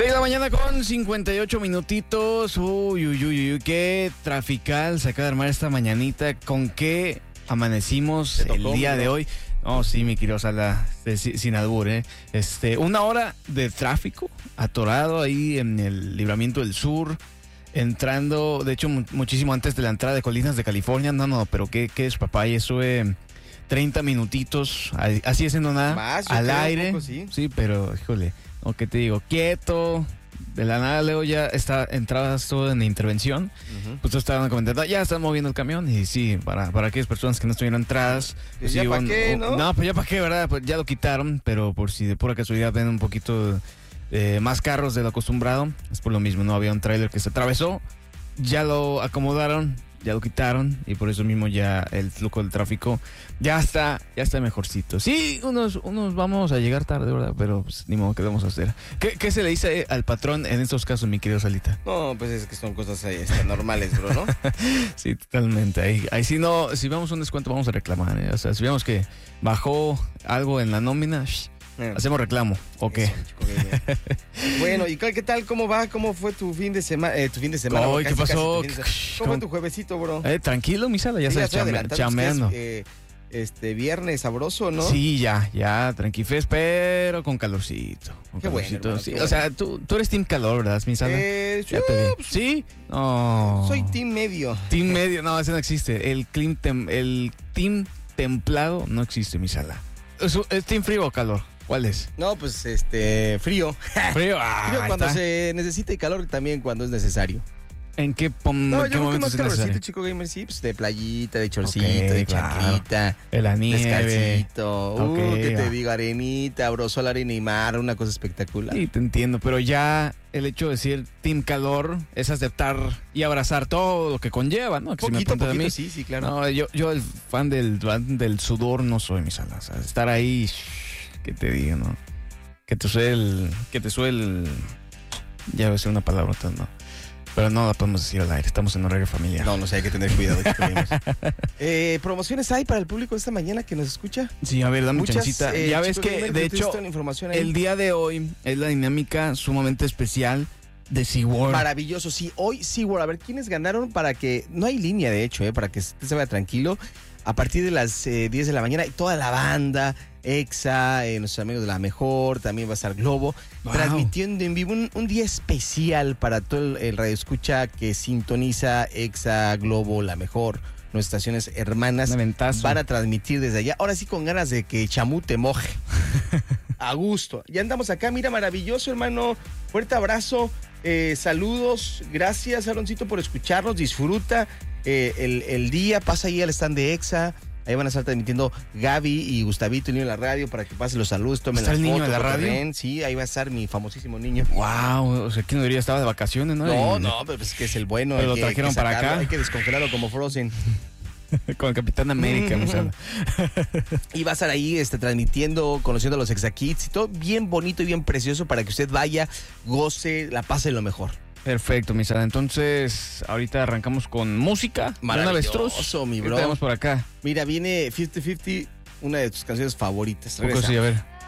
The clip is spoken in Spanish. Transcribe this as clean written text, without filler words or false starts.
6 de la mañana con 58 minutitos. Uy, qué trafical se acaba de armar esta mañanita. ¿Con qué amanecimos el día de hoy? No, sí, mi querido Sala, sin albur, ¿eh? 1 hora de tráfico atorado ahí en el Libramiento del Sur, entrando, de hecho, muchísimo antes de la entrada de Colinas de California. No, pero qué es, papá, y eso 30 minutitos, así haciendo nada, más, al aire. Poco, sí. Sí, pero, híjole, no, ¿qué te digo? Quieto, de la nada, luego ya entrabas todo en intervención. Pues todos estaban comentando, ya están moviendo el camión. Y sí, para aquellas personas que no estuvieran entradas, pues ya para qué, ¿no? No, pues ya para qué, ¿verdad? Pues ya lo quitaron, pero por si de pura casualidad ven un poquito más carros de lo acostumbrado, es por lo mismo, no había un tráiler que se atravesó, ya lo acomodaron, ya lo quitaron, y por eso mismo ya el flujo del tráfico ya está mejorcito. Sí, unos vamos a llegar tarde, ¿verdad? Pero pues, ni modo, ¿qué vamos a hacer? ¿Qué se le dice al patrón en estos casos, mi querido Salita? No, pues es que son cosas normales, bro, ¿no? Sí, totalmente. Ahí si vemos un descuento vamos a reclamar, ¿eh? O sea, si vemos que bajó algo en la nómina, hacemos reclamo, ¿o qué? Bueno, ¿y qué tal? ¿Cómo va? ¿Cómo fue tu fin de semana? Oye, ¿qué pasó? ¿Cómo fue tu juevesito, bro? Tranquilo, mi Sala, ya sabes, chameando. Viernes sabroso, ¿no? Sí, ya, tranquifes, pero con calorcito. Qué bueno, hermano, sí. qué bueno. O sea, tú eres team calor, ¿verdad, mi Sala? ¿Sí? No. Soy team medio. Team medio, no, ese no existe. El team templado no existe, mi Sala. ¿Es team frío o calor? ¿Cuál es? No, pues frío. Frío, Frío cuando se necesita y calor también cuando es necesario. ¿En qué momento? yo creo que más calorcito, chico gamer, sí, pues de playita, de chorcito, de claro. chanclita, De la nieve. Descalcito. ¿Qué te digo? Arenita, bro, sol, arena y mar, una cosa espectacular. Sí, te entiendo, pero ya el hecho de decir team calor es aceptar y abrazar todo lo que conlleva, ¿no? Que Poquito, de mí, sí, claro. No, yo el fan del sudor no soy, mi Sala. O sea, estar ahí, ¿qué te digo, no? Que te suele ya voy a decir una palabrota, ¿no? Pero no la podemos decir al aire, estamos en horario familiar. No sé, hay que tener cuidado. ¿Promociones hay para el público esta mañana que nos escucha? Sí, a ver, dame chancita. Ya ves que, de hecho, el día de hoy es la dinámica sumamente especial de SeaWorld. Maravilloso, sí, hoy SeaWorld. A ver, ¿quiénes ganaron? Para que, no hay línea de hecho, para que se vaya tranquilo. A partir de las 10 de la mañana, y toda la banda, Exa, nuestros amigos de La Mejor, también va a estar Globo, transmitiendo en vivo un día especial para todo el radioescucha que sintoniza Exa, Globo, La Mejor, nuestras estaciones hermanas. Van a transmitir desde allá. Ahora sí con ganas de que Chamú te moje. A gusto. Ya andamos acá, mira, maravilloso, hermano. Fuerte abrazo, saludos. Gracias, Aaroncito, por escucharnos. Disfruta el día, pasa ahí al stand de Exa. Ahí van a estar transmitiendo Gaby y Gustavito, el niño de la radio, para que pasen los saludos, tomen las fotos. ¿Está el niño de la radio? Sí, ahí va a estar mi famosísimo niño. Wow, o sea, ¿quién no diría? Estaba de vacaciones, ¿no? No, pero es que es el bueno. Pero lo trajeron para acá. Hay que descongelarlo como Frozen. Con el Capitán América, Y va a estar ahí transmitiendo, conociendo a los Exa Kids y todo bien bonito y bien precioso para que usted vaya, goce, la pase lo mejor. Perfecto, mi Sala. Entonces, ahorita arrancamos con música. Maravilloso, mi bro. ¿Qué tenemos por acá? Mira, viene 50-50, una de tus canciones favoritas. Sí, a ver.